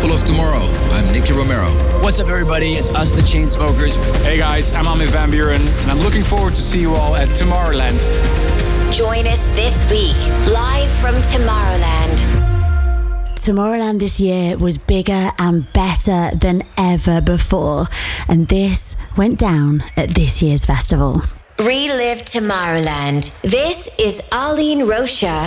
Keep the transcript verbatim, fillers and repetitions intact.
People of Tomorrow. I'm Nicky Romero. What's up, everybody? It's us, the Chainsmokers. Hey guys, I'm Armin van Buuren, and I'm looking forward to see you all at Tomorrowland. Join us this week, live from Tomorrowland. Tomorrowland this year was bigger and better than ever before, and this went down at this year's festival. Relive Tomorrowland. This is Arlene Rocha.